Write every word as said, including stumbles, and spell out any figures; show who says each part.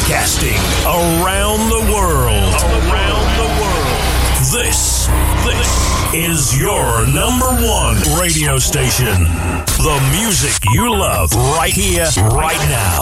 Speaker 1: Broadcasting around the world. Around the world. This, this is your number one radio station. The music you love right here, right now.